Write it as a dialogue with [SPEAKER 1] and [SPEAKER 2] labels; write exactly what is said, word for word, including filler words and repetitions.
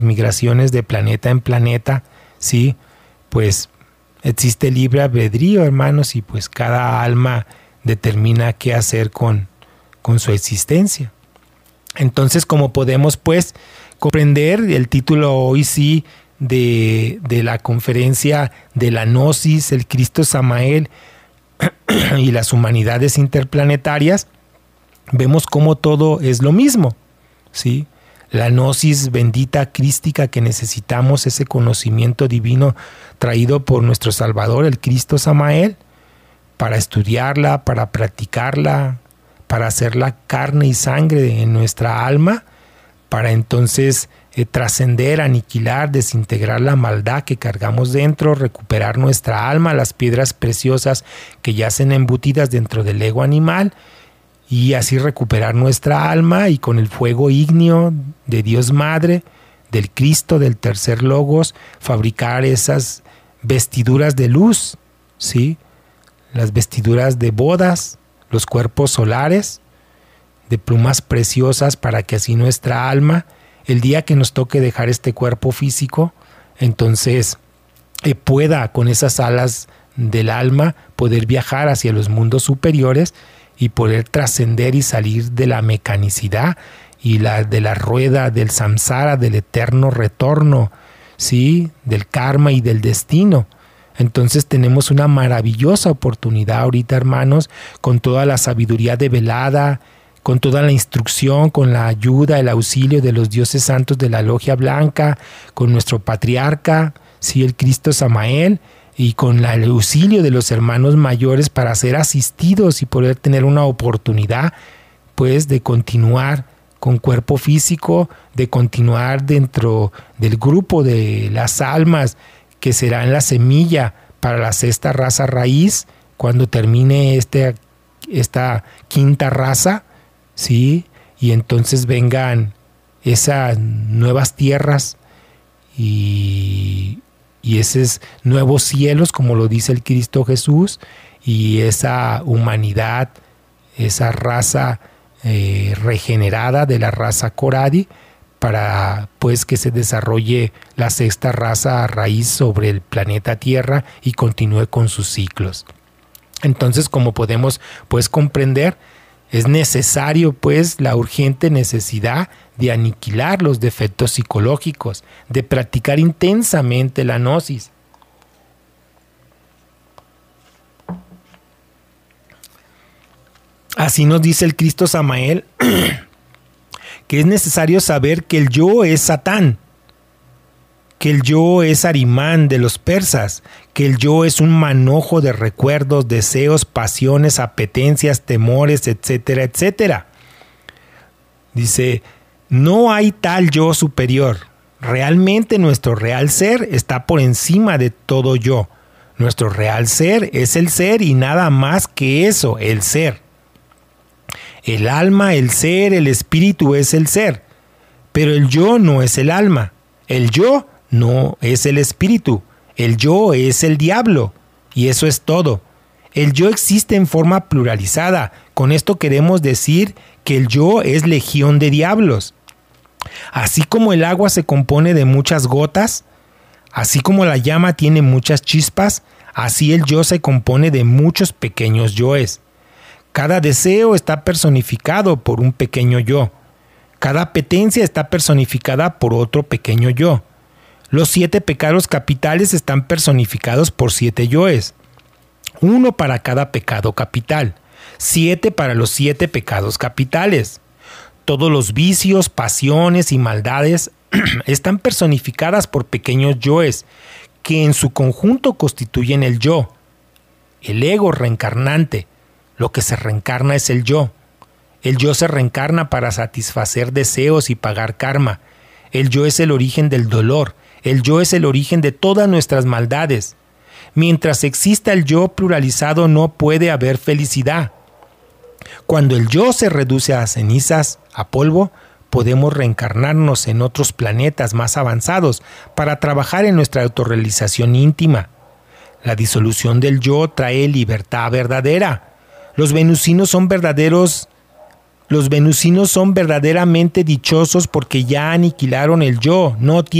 [SPEAKER 1] migraciones de planeta en planeta, ¿sí? Pues existe libre albedrío, hermanos, y pues cada alma determina qué hacer con, con su existencia. Entonces, como podemos pues comprender, el título hoy sí de, de la conferencia de la Gnosis, el Cristo Samael y las humanidades interplanetarias, vemos cómo todo es lo mismo, ¿sí? La gnosis bendita crística que necesitamos, ese conocimiento divino traído por nuestro Salvador, el Cristo Samael, para estudiarla, para practicarla, para hacerla carne y sangre en nuestra alma, para entonces eh, trascender, aniquilar, desintegrar la maldad que cargamos dentro, recuperar nuestra alma, las piedras preciosas que yacen embutidas dentro del ego animal, y así recuperar nuestra alma y con el fuego ígneo de Dios Madre, del Cristo, del tercer Logos, fabricar esas vestiduras de luz, ¿sí? Las vestiduras de bodas, los cuerpos solares, de plumas preciosas, para que así nuestra alma, el día que nos toque dejar este cuerpo físico, entonces eh, pueda con esas alas del alma poder viajar hacia los mundos superiores y poder trascender y salir de la mecanicidad y la, de la rueda del samsara, del eterno retorno, ¿sí? Del karma y del destino. Entonces tenemos una maravillosa oportunidad ahorita, hermanos, con toda la sabiduría develada, con toda la instrucción, con la ayuda, el auxilio de los dioses santos de la Logia Blanca, con nuestro patriarca, ¿sí? El Cristo Samael, y con el auxilio de los hermanos mayores para ser asistidos y poder tener una oportunidad pues de continuar con cuerpo físico, de continuar dentro del grupo de las almas que serán la semilla para la sexta raza raíz cuando termine este, esta quinta raza, ¿sí? Y entonces vengan esas nuevas tierras y y esos nuevos cielos, como lo dice el Cristo Jesús, y esa humanidad, esa raza eh, regenerada de la raza Coradi, para pues que se desarrolle la sexta raza a raíz sobre el planeta Tierra y continúe con sus ciclos. Entonces, como podemos pues comprender, es necesario pues la urgente necesidad de aniquilar los defectos psicológicos, de practicar intensamente la gnosis. Así nos dice el Cristo Samael que es necesario saber que el yo es Satán, que el yo es Arimán de los persas, que el yo es un manojo de recuerdos, deseos, pasiones, apetencias, temores, etcétera, etcétera. Dice, no hay tal yo superior. Realmente nuestro real ser está por encima de todo yo. Nuestro real ser es el ser y nada más que eso, el ser. El alma, el ser, el espíritu es el ser, pero el yo no es el alma. El yo no es el espíritu, el yo es el diablo, y eso es todo. El yo existe en forma pluralizada. Con esto queremos decir que el yo es legión de diablos. Así como el agua se compone de muchas gotas, así como la llama tiene muchas chispas, así el yo se compone de muchos pequeños yoes. Cada deseo está personificado por un pequeño yo. Cada apetencia está personificada por otro pequeño yo. Los siete pecados capitales están personificados por siete yoes. Uno para cada pecado capital. Siete para los siete pecados capitales. Todos los vicios, pasiones y maldades están personificadas por pequeños yoes, que en su conjunto constituyen el yo. El ego reencarnante. Lo que se reencarna es el yo. El yo se reencarna para satisfacer deseos y pagar karma. El yo es el origen del dolor. El yo es el origen de todas nuestras maldades. Mientras exista el yo pluralizado no puede haber felicidad. Cuando el yo se reduce a cenizas, a polvo, podemos reencarnarnos en otros planetas más avanzados para trabajar en nuestra autorrealización íntima. La disolución del yo trae libertad verdadera. Los venusinos son verdaderos Los venusinos son verdaderamente dichosos porque ya aniquilaron el yo, no